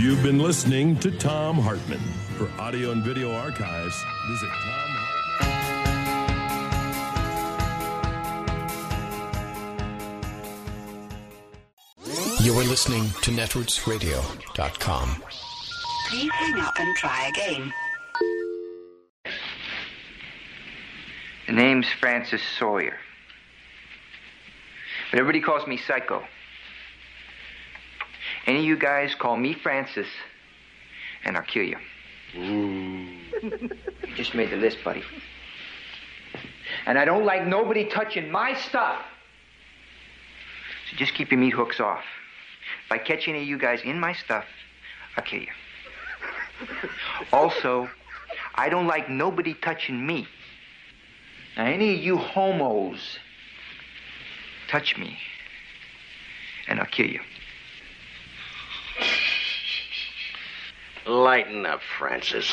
You've been listening to Thom Hartmann. For audio and video archives, visit Thom Hartmann. You are listening to netrootsradio.com. Please hang up and try again. The name's Francis Sawyer. But everybody calls me Psycho. Any of you guys call me Francis, and I'll kill you. You just made the list, buddy. And I don't like nobody touching my stuff. So just keep your meat hooks off. If I catch any of you guys in my stuff, I'll kill you. Also, I don't like nobody touching me. Now, any of you homos touch me, and I'll kill you. Lighten up, Francis.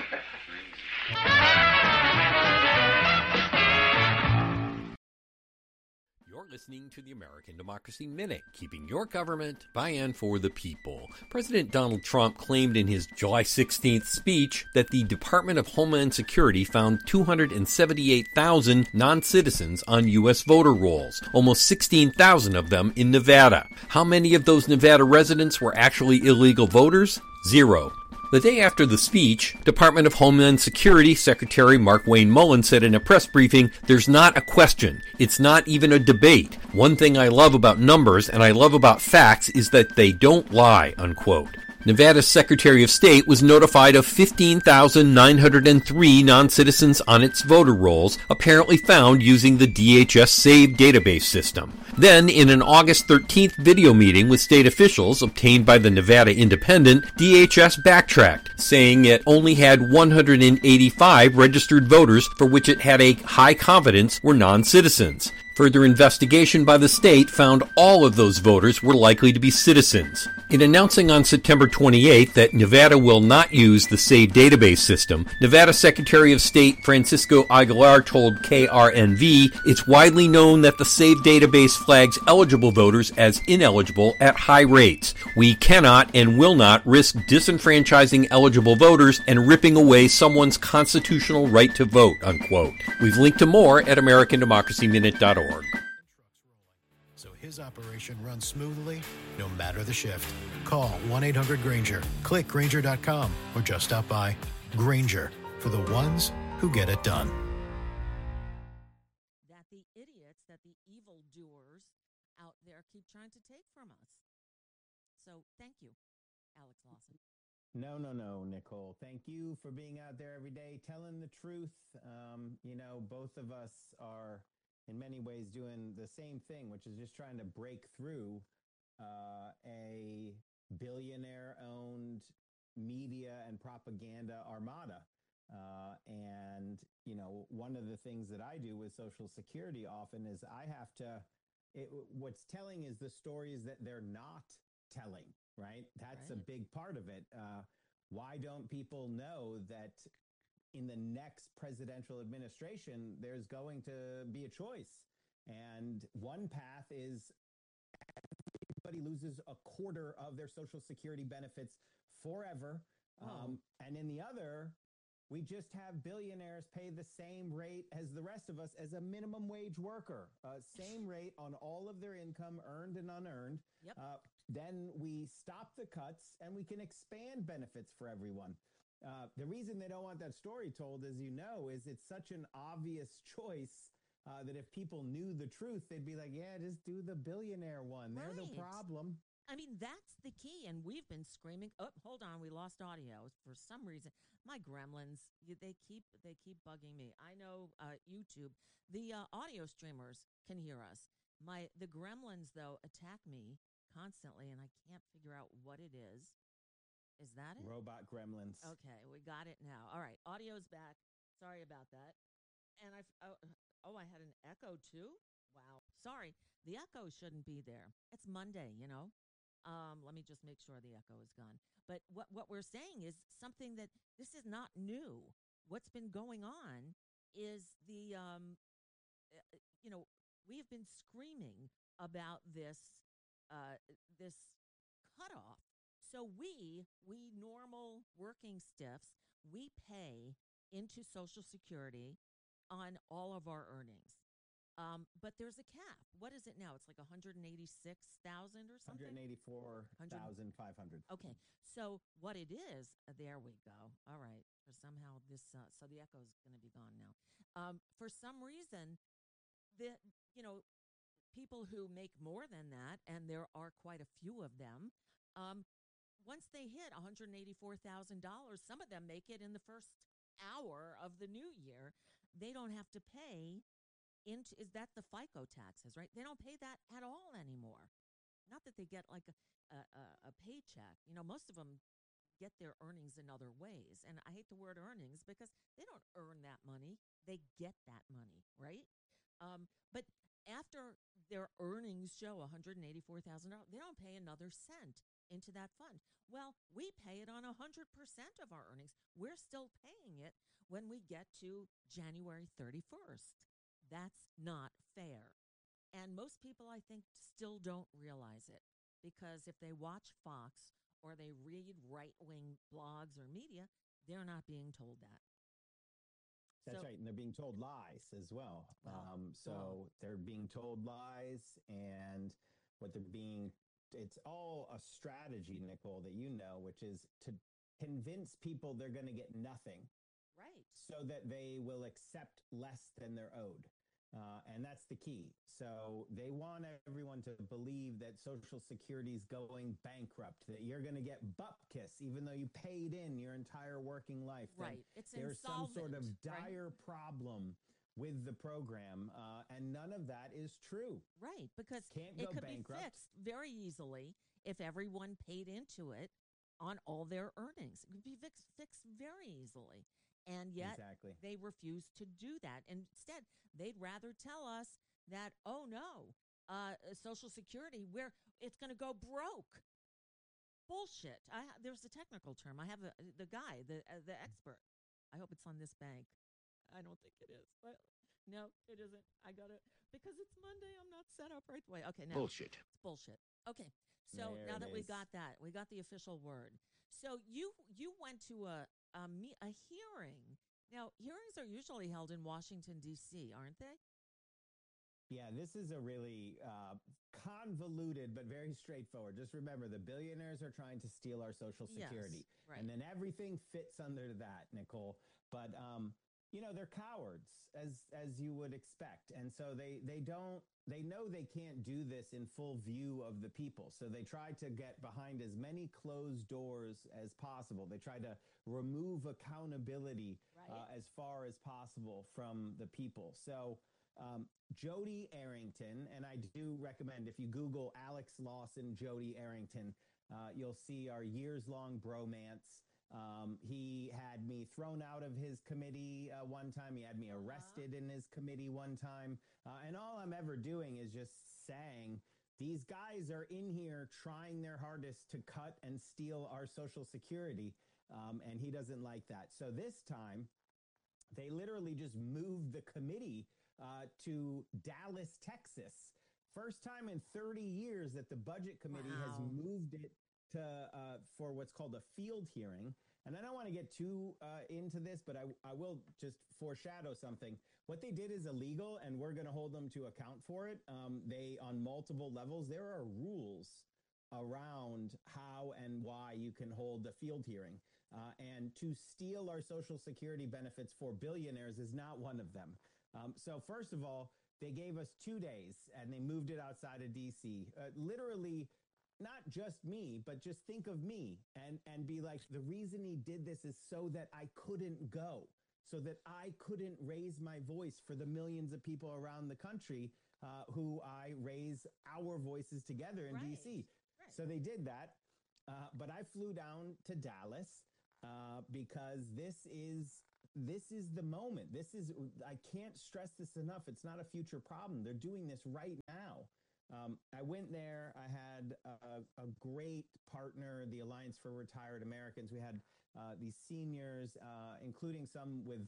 You're listening to the American Democracy Minute, keeping your government by and for the people. President Donald Trump claimed in his July 16th speech that the Department of Homeland Security found 278,000 non-citizens on U.S. voter rolls, almost 16,000 of them in Nevada. How many of those Nevada residents were actually illegal voters? 0. The day after the speech, Department of Homeland Security Secretary Markwayne Mullin said in a press briefing, "There's not a question. It's not even a debate. One thing I love about numbers and I love about facts is that they don't lie," unquote. Nevada's Secretary of State was notified of 15,903 non-citizens on its voter rolls, apparently found using the DHS SAVE database system. Then, in an August 13th video meeting with state officials obtained by the Nevada Independent, DHS backtracked, saying it only had 185 registered voters for which it had a high confidence were non-citizens. Further investigation by the state found all of those voters were likely to be citizens. In announcing on September 28th that Nevada will not use the SAVE database system, Nevada Secretary of State Francisco Aguilar told KRNV it's widely known that the SAVE database flags eligible voters as ineligible at high rates. We cannot and will not risk disenfranchising eligible voters and ripping away someone's constitutional right to vote, unquote. We've linked to more at AmericanDemocracyMinute.org. So his operation runs smoothly, no matter the shift. Call 1-800-GRANGER, click Grainger.com, or just stop by. Grainger, for the ones who get it done. That the idiots, that the evildoers out there keep trying to take from us. So thank you, Alex Lawson. No, Nicole. Thank you for being out there every day, telling the truth. Both of us are in many ways doing the same thing, which is just trying to break through a billionaire-owned media and propaganda armada. One of the things that I do with Social Security often is I have to, what's telling is the stories that they're not telling, right? That's right. A big part of it. Why don't people know that in the next presidential administration, there's going to be a choice? And one path is everybody loses a quarter of their Social Security benefits forever. And in the other, we just have billionaires pay the same rate as the rest of us as a minimum wage worker, same rate on all of their income, earned and unearned. Yep. Then we stop the cuts and we can expand benefits for everyone. The reason they don't want that story told, as you know, is it's such an obvious choice that if people knew the truth, they'd be like, yeah, just do the billionaire one. They're the problem. I mean, that's the key. And we've been screaming. Oh, hold on. We lost audio for some reason. My gremlins, they keep bugging me. I know YouTube, the audio streamers can hear us. The gremlins, though, attack me constantly, and I can't figure out what it is. Is that it? Robot gremlins. Okay, we got it now. All right, audio's back. Sorry about that. And I had an echo too? Wow. Sorry, the echo shouldn't be there. It's Monday, Let me just make sure the echo is gone. But what we're saying is something that this is not new. What's been going on is we have been screaming about this cutoff So we normal working stiffs, we pay into Social Security on all of our earnings. But there's a cap. What is it now? It's like 186,000 or something? 184,500. Okay. So what it is, there we go. All right. For somehow this, so the echo is going to be gone now. For some reason, people who make more than that, and there are quite a few of them, once they hit $184,000, some of them make it in the first hour of the new year. They don't have to pay into, is that the FICO taxes, right? They don't pay that at all anymore. Not that they get like a paycheck. Most of them get their earnings in other ways. And I hate the word earnings because they don't earn that money. They get that money, right? But after their earnings show $184,000, they don't pay another cent into that fund. Well, we pay it on 100% of our earnings. We're still paying it when we get to January 31st. That's not fair. And most people, I think, still don't realize it, because if they watch Fox or they read right-wing blogs or media, they're not being told that. That's right. And they're being told lies as well. They're being told lies, and it's all a strategy, Nicole, that which is to convince people they're going to get nothing. Right. So that they will accept less than they're owed. And that's the key. So they want everyone to believe that Social Security is going bankrupt, that you're going to get bupkis, even though you paid in your entire working life. Right. It's there's insolvent, some sort of dire problem with the program, and none of that is true. Right, because Can't it go could bankrupt. be fixed very easily if everyone paid into it on all their earnings. It could be fixed very easily. And yet they refuse to do that. Instead, they'd rather tell us that, oh, no, Social Security, it's going to go broke. Bullshit. There's a technical term. I have the guy, the expert. I hope it's on this bank. I don't think it is. But no, it isn't. I got it. Because it's Monday, I'm not set up right away. Okay, now. Bullshit. It's bullshit. Okay. So now that we got that, we got the official word. So you went to a hearing. Now, hearings are usually held in Washington, D.C., aren't they? Yeah, this is a really convoluted but very straightforward. Just remember, the billionaires are trying to steal our Social Security. Yes, right. And then everything fits under that, Nicole. But, they're cowards, as you would expect. And so they know they can't do this in full view of the people. So they try to get behind as many closed doors as possible. They try to remove accountability as far as possible from the people. So Jody Arrington, and I do recommend if you Google Alex Lawson, Jody Arrington, you'll see our years-long bromance. He had me thrown out of his committee one time. He had me arrested in his committee one time. And all I'm ever doing is just saying, these guys are in here trying their hardest to cut and steal our Social Security. And he doesn't like that. So this time, they literally just moved the committee to Dallas, Texas. First time in 30 years that the Budget Committee has moved it to for what's called a field hearing. And I don't want to get too into this, but I will just foreshadow something. What they did is illegal, and we're going to hold them to account for it. They, on multiple levels, there are rules around how and why you can hold a field hearing. And to steal our Social Security benefits for billionaires is not one of them. So first of all, they gave us 2 days, and they moved it outside of D.C. Literally, not just me, but just think of me and be like, the reason he did this is so that I couldn't go, so that I couldn't raise my voice for the millions of people around the country who I raise our voices together in D.C. Right. So they did that. But I flew down to Dallas because this is the moment. I can't stress this enough. It's not a future problem. They're doing this right now. I went there. I had a great partner, the Alliance for Retired Americans. We had these seniors, including some with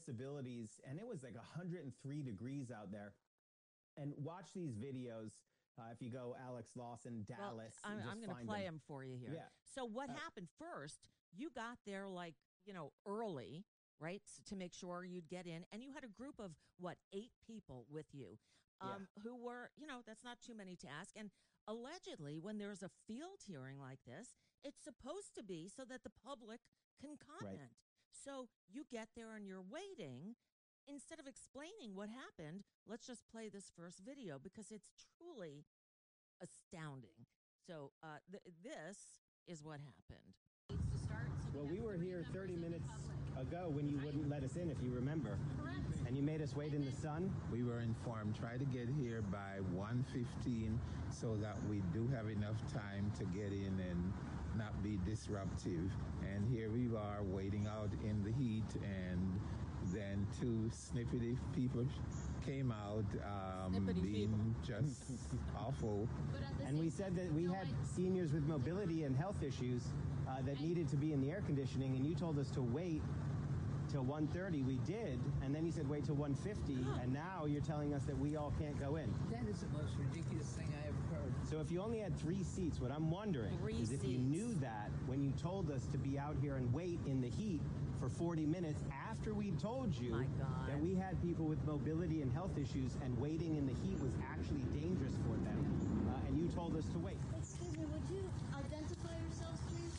disabilities, and it was like 103 degrees out there. And watch these videos. If you go Alex Lawson, Dallas, well, I'm going to play him for you here. Yeah. So what happened first? You got there like early, right, to make sure you'd get in, and you had a group of 8 people with you, who were that's not too many to ask. And allegedly, when there's a field hearing like this, it's supposed to be so that the public can comment. Right. So you get there and you're waiting. Instead of explaining what happened, let's just play this first video because it's truly astounding. So this is what happened. Well, we were here 30 minutes ago when you wouldn't let us in, if you remember. And you made us wait in the sun. We were informed, try to get here by 1:15 so that we do have enough time to get in and not be disruptive. And here we are waiting out in the heat, and then 2 snippety people came out being just awful. And we said that we had seniors with mobility and health issues that needed to be in the air conditioning, and you told us to wait till 1:30. We did, and then you said wait till 1:50, and now you're telling us that we all can't go in. That is the most ridiculous thing I ever heard. So if you only had 3 seats, what I'm wondering is if you knew that when you told us to be out here and wait in the heat for 40 minutes after we told you that we had people with mobility and health issues and waiting in the heat was actually dangerous for them, and you told us to wait. Excuse me, would you identify yourselves, please?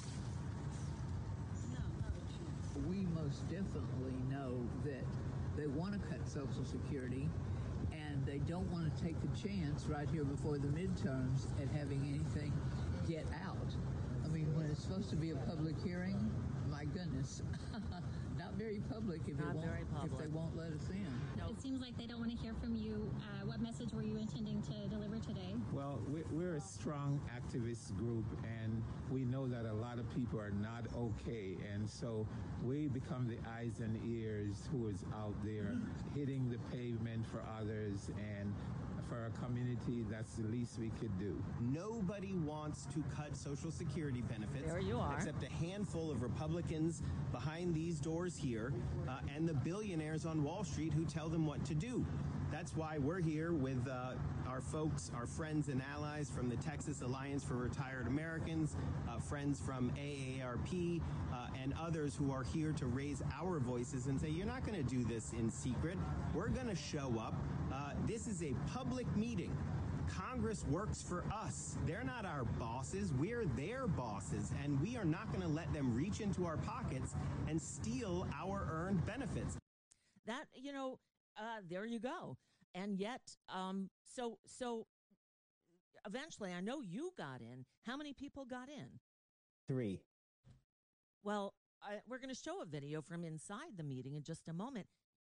No. We most definitely know that they want to cut Social Security, and they don't want to take the chance right here before the midterms at having anything get out. I mean, when it's supposed to be a public hearing, my goodness, not very public if they won't let us in. No. It seems like they don't want to hear from you. What message were you intending to deliver today? Well, we're a strong activist group, and we know that a lot of people are not okay, and so we become the eyes and ears who is out there hitting the pavement for others, and for a community, that's the least we could do. Nobody wants to cut Social Security benefits. There you are. Except a handful of Republicans behind these doors here and the billionaires on Wall Street who tell them what to do. That's why we're here with our folks, our friends and allies from the Texas Alliance for Retired Americans, friends from AARP, and others who are here to raise our voices and say, you're not going to do this in secret. We're going to show up. This is a public meeting. Congress works for us. They're not our bosses. We're their bosses, and we are not going to let them reach into our pockets and steal our earned benefits. That, there you go. And yet, so eventually, I know you got in. How many people got in? 3. Well, we're going to show a video from inside the meeting in just a moment.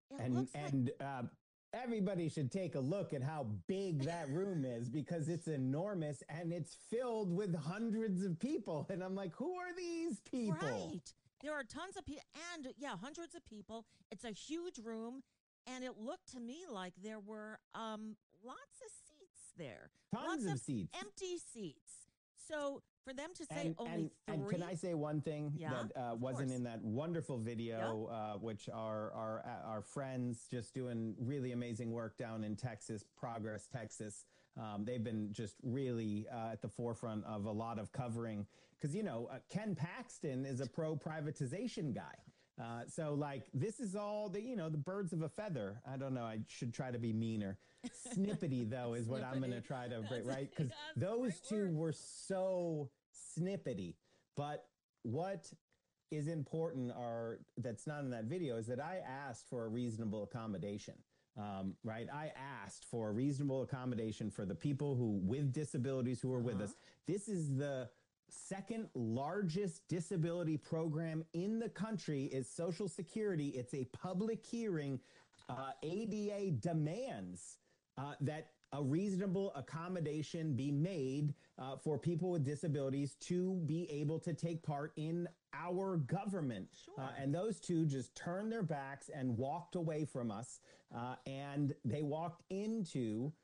Everybody should take a look at how big that room is because it's enormous and it's filled with hundreds of people. And I'm like, who are these people? Right. There are tons of people and hundreds of people. It's a huge room. And it looked to me like there were lots of seats there. Tons of seats. Empty seats. So for them to say only 3. And can I say one thing that wasn't in that wonderful video, which our friends just doing really amazing work down in Texas, Progress, Texas. They've been just really at the forefront of a lot of covering because, Ken Paxton is a pro-privatization guy. So this is all the birds of a feather. I don't know. I should try to be meaner. Snippety though is what I'm going to try to break, right? Because those two were so snippety. But what is important that's not in that video is that I asked for a reasonable accommodation. Right? I asked for a reasonable accommodation for the people with disabilities who are with us. This is the second largest disability program in the country is Social Security. It's a public hearing. ADA demands that a reasonable accommodation be made for people with disabilities to be able to take part in our government. Sure. And those two just turned their backs and walked away from us. And they walked into